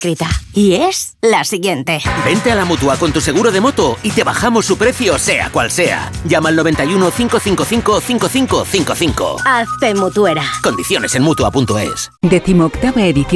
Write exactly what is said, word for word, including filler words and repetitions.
escrita. Y es la siguiente. Vente a la Mutua con tu seguro de moto y te bajamos su precio sea cual sea. Llama al noventa y uno, quinientos cincuenta y cinco, cincuenta y cinco cincuenta y cinco. Hazte mutuera. Condiciones en Mutua punto es. Decimoctava edición